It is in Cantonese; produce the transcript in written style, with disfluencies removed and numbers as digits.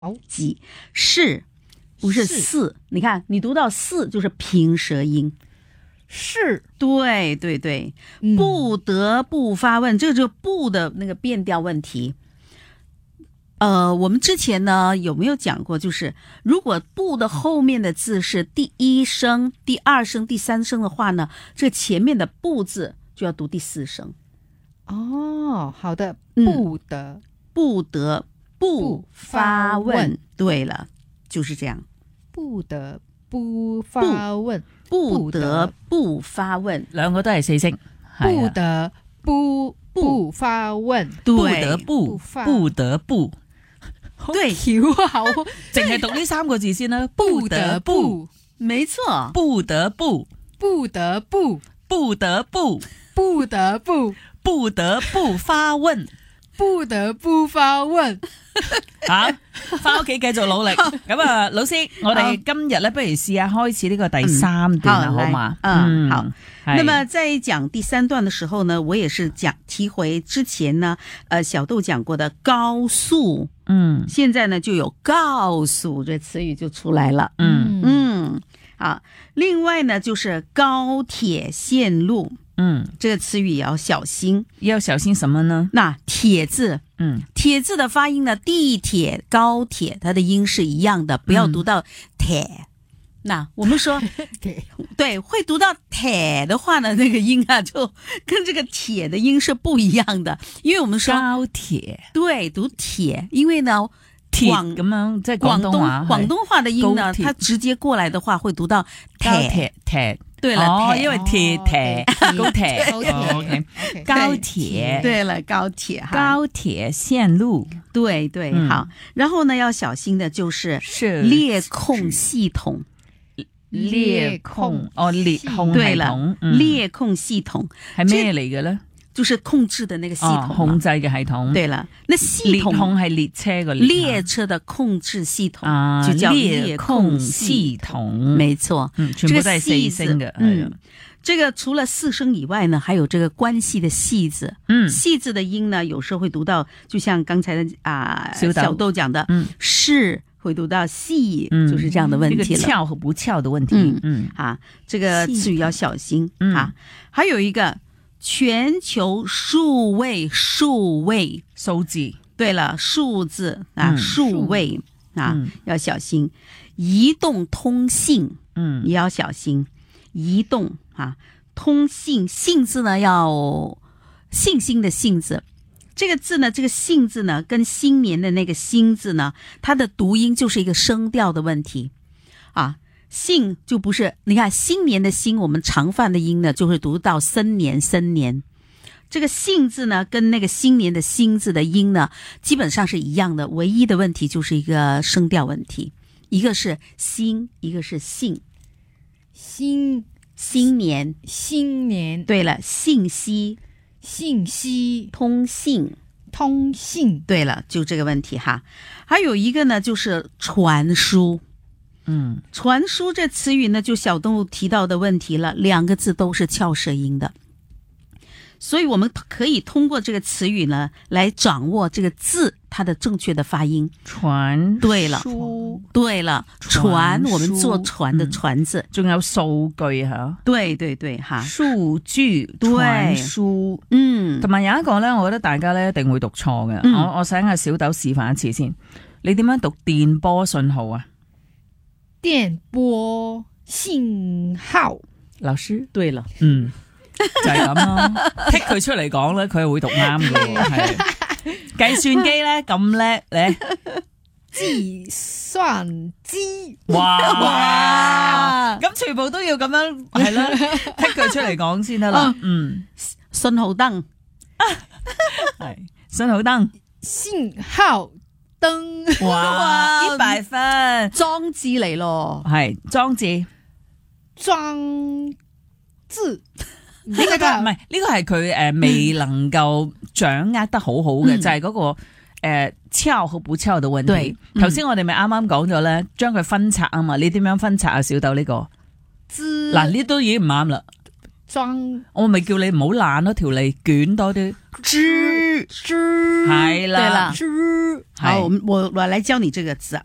几是不是四？你看，你读到四就是平舌音。 是， 对对对，不得不发问，这个就不的那个变调问题。我们之前呢有没有讲过，就是如果不的后面的字是第一声、第二声、第三声的话呢，这前面的不字就要读第四声。 哦，好的，不得不发问。对了，就是这样。 不得不发问， 不得不发問， 兩個都係四聲。 不得不發問， 不得不， 對， 好， 淨係讀呢三個字先啦。 不得不， 沒錯， 不得不， 不得不， 不得不， 不得不， 不得不發問， 不得不發問。 吓，翻屋企繼續努力。咁啊，老師，我哋今日咧，不如試下開始呢個第三段啦，好嘛？ 好。那麼在講第三段的時候呢，我也是提回之前呢，小豆講過的高速，現在呢就有告訴這詞語就出來了，好。另外呢就是高鐵線路，這個詞語也要小心。 要小心什麼呢？ 那鐵字，鐵字的發音呢，地鐵、高鐵，它的音是一樣的，不要讀到鐵。那我們說，對，會讀到鐵的話呢，那個音啊就跟這個鐵的音是不一樣的，因為我們說高鐵， 對，讀鐵，因為呢鐵咁樣即係廣東話的音呢，它直接過來的話會讀到鐵。對了， 因為鐵高鐵，OK， 高鐵， 對了，高鐵線路， 對對，好。然後呢，要小心的就是列控系統， 列控系統， 對了，列控系統係咩嚟嘅呢？ 就是控制的那個系統， 控制嘅系統。 對了，那系統係列車個列車的控制系統，就叫列控系統，沒錯， 全部都係四聲嘅。 這個除了四聲以外呢，還有這個關係的系字，系字的音呢，有時候會讀到，就像剛才的小豆講的，是會讀到細，就是這樣的問題了。 這個翹和不翹的問題， 這個詞語要小心啊。還有一個。全球數位數字，對了，數字啊，數位啊，要小心。移動通信，也要小心。移動啊，通信，信字呢要信心的信字，這個字呢，這個信字呢，跟新年的那個新字呢，它的讀音就是一個聲調的問題啊。信就不是，你看新年的新，我們常犯的音呢，就會讀到森年。這個信字呢，跟那個新年的新字的音呢，基本上是一樣的，唯一的問題就是一個聲調問題，一個是新，一個是信。新年，對了，信息，通信，對了，就這個問題哈。還有一個呢，就是傳輸。傳輸這詞語呢，就小豆提到的問題了，兩個字都是翹舌音的，所以我們可以通過這個詞語呢，來掌握這個字它的正確的發音。 傳， 對了，傳，我們做傳的傳字， 仲有數據吓， 對對對哈， 數據傳輸，同埋有一個呢，我覺得大家呢一定會讀錯嘅，我想阿小豆示範一次先，你點樣讀電波信號啊？ 電波信號， 老師對了， 就係咁咯。剔佢出嚟講咧，佢係會讀啱嘅。係計算機咧咁叻咧， 計算機， 哇！咁全部都要咁樣係啦，剔佢出嚟講先得啦。 信號燈， 係信號燈， 信號燈， 哇！100分， 裝置嚟咯， 係裝置， 裝置。 呢個唔係呢個係佢未能夠掌握得好好嘅，就係嗰個翹和不翹嘅問題。頭先我哋咪啱啱講咗咧，將佢分拆啊嘛，你點樣分拆啊？小豆呢個嗱，呢都已經唔啱啦。 裝， 我咪叫你唔好懶咯，條脷捲多啲。 知係啦， 對了，好，我來教你這個字啊。